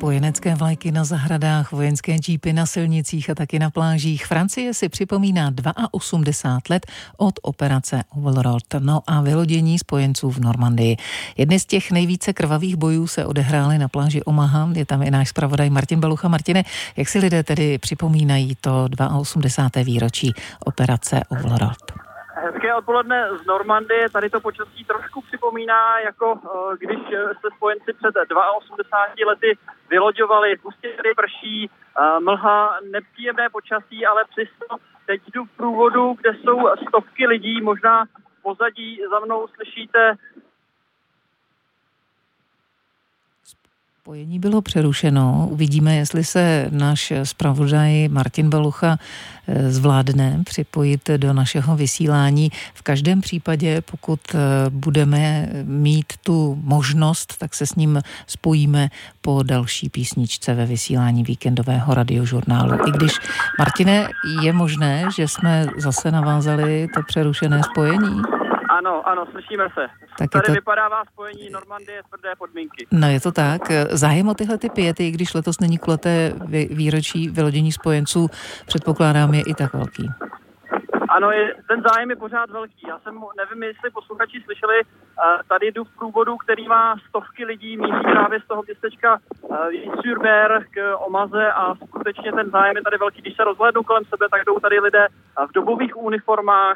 Spojenecké vlajky na zahradách, vojenské džípy na silnicích a taky na plážích. Francie si připomíná 82 let od operace Overlord, no a vylodění spojenců v Normandii. Jedny z těch nejvíce krvavých bojů se odehrály na pláži Omaha. Je tam i náš zpravodaj Martin Balucha. Martine, jak si lidé tedy připomínají to 82. výročí operace Overlord? Hezké odpoledne z Normandie. Tady to počasí trošku připomíná, jako když se spojenci před 82 lety vyloďovali. Pustě tady prší, mlha, nepříjemné počasí, ale přesto teď jdu v průvodu, kde jsou stovky lidí. Možná v pozadí za mnou slyšíte. Spojení bylo přerušeno. Uvidíme, jestli se náš zpravodaj Martin Balucha zvládne připojit do našeho vysílání. V každém případě, pokud budeme mít tu možnost, tak se s ním spojíme po další písničce ve vysílání víkendového radiožurnálu. I když, Martine, je možné, že jsme zase navázali to přerušené spojení? Ano, slyšíme se. Tak tady vypadává spojení Normandie, tvrdé podmínky. No je to tak. Zájem o tyhle ty piety, i když letos není kulaté výročí vylodění spojenců, předpokládám, je i tak velký. Ano, ten zájem je pořád velký. Já nevím, jestli posluchači slyšeli, tady jdu v průvodu, který má stovky lidí, míří právě z toho městečka Sur-Mer k Omaze a skutečně ten zájem je tady velký. Když se rozhlédnu kolem sebe, tak jdou tady lidé v dobových uniformách,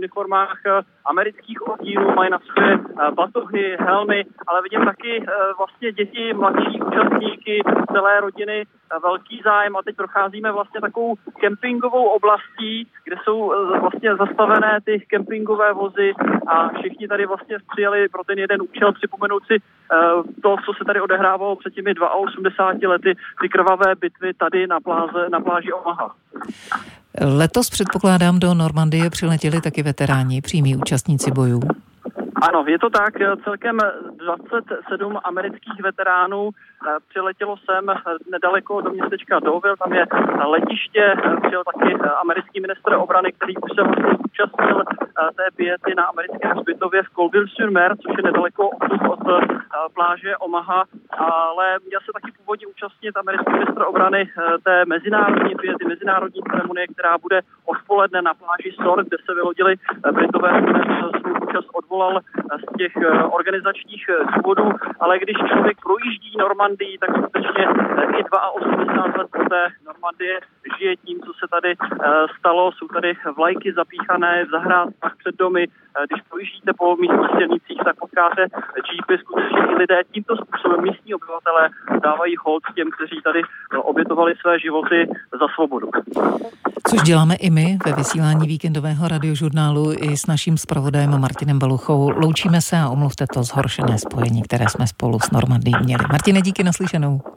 amerických oddílů, mají na sobě batohy, helmy, ale vidím taky vlastně děti, mladší účastníky, celé rodiny, velký zájem a teď procházíme vlastně takovou kempingovou oblastí, kde jsou vlastně zastavené ty kempingové vozy a všichni tady vlastně přijeli pro ten jeden účel připomenout si to, co se tady odehrávalo před těmi 82 lety, ty krvavé bitvy tady na pláži Omaha. Letos, předpokládám, do Normandie přiletěli taky veteráni, přímí účastníci bojů. Ano, je to tak. Celkem 27 amerických veteránů přiletělo sem nedaleko do městečka Deauville, tam je letiště, přijel taky americký ministr obrany, který už se vlastně zúčastnil té piety na americkém hřbitově v Colville-sur-Mer, což je nedaleko od pláže Omaha, ale měl se taky původně účastnit americký ministr obrany té mezinárodní piety, mezinárodní ceremonie, která bude odpoledne na pláži Sor, kde se vylodili Britové, svou účast odvolal z těch organizačních důvodů, ale když člověk projíždí Normandii, tak skutečně i 82 let poté Normandie žije tím, co se tady stalo. Jsou tady vlajky zapíchané v zahrádkách před domy. Když projíždíte po místních silnicích, tak potkáte džípy, skutečně i lidé tímto způsobem místní obyvatelé dávají hold těm, kteří tady obětovali své životy za svobodu. Což děláme i my ve vysílání víkendového radiožurnálu i s naším zpravodajem Martinem Baluchou. Loučíme se a omluvte to zhoršené spojení, které jsme spolu s Normandií měli. Martine, díky, naslyšenou.